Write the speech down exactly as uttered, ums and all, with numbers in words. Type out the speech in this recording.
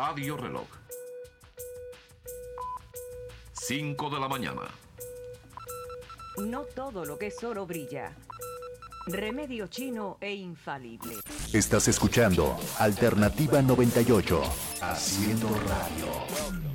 Radio Reloj. cinco de la mañana. No todo lo que es oro brilla. Remedio chino e infalible. Estás escuchando Alternativa noventa y ocho. Haciendo radio.